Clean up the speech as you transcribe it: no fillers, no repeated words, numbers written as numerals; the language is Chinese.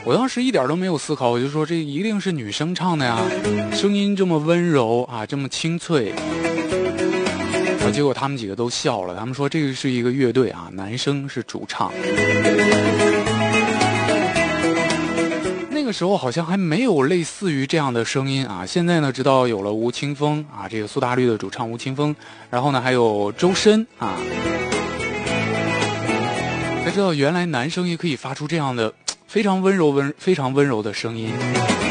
我当时一点都没有思考，我就说这一定是女生唱的呀，声音这么温柔啊，这么清脆。结果他们几个都笑了，他们说这个是一个乐队啊，男生是主唱。那个时候好像还没有类似于这样的声音啊，现在呢知道有了吴青峰啊，这个苏打绿的主唱吴青峰，然后呢还有周深啊，才知道原来男生也可以发出这样的非常温柔的声音。